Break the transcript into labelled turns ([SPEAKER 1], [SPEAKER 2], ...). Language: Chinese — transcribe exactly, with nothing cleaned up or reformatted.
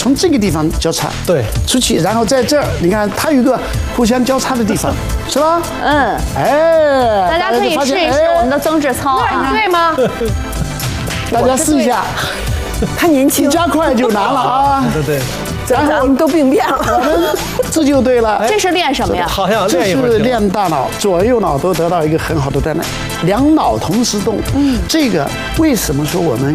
[SPEAKER 1] 从这个地方交叉，
[SPEAKER 2] 对，
[SPEAKER 1] 出去，然后在这儿，你看它有一个互相交叉的地方，是吧？
[SPEAKER 3] 嗯，
[SPEAKER 1] 哎，
[SPEAKER 3] 大家可以试一试我们的增脂操啊，
[SPEAKER 4] 对吗？
[SPEAKER 1] 大家试一下，
[SPEAKER 4] 他年轻，
[SPEAKER 1] 加快就难了啊！
[SPEAKER 2] 对对，
[SPEAKER 1] 然后
[SPEAKER 4] 咱们都病变了。
[SPEAKER 1] 我们这就对了。
[SPEAKER 3] 这是练什么呀？
[SPEAKER 2] 好像
[SPEAKER 1] 这
[SPEAKER 2] 练一会儿
[SPEAKER 1] 是练大脑，左右脑都得到一个很好的锻炼，两脑同时动。嗯，这个为什么说我们